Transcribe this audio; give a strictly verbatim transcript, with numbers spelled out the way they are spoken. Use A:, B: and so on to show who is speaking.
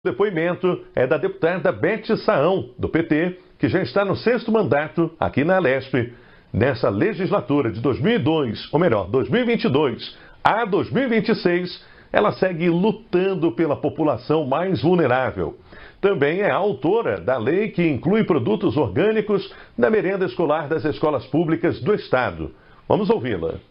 A: O depoimento é da deputada Beth Saão, do P T, que já está no sexto mandato aqui na Alesp. Nessa legislatura de dois mil e dois, ou melhor, dois mil e vinte e dois a dois mil e vinte e seis, ela segue lutando pela população mais vulnerável. Também é autora da lei que inclui produtos orgânicos na merenda escolar das escolas públicas do Estado. Vamos ouvi-la.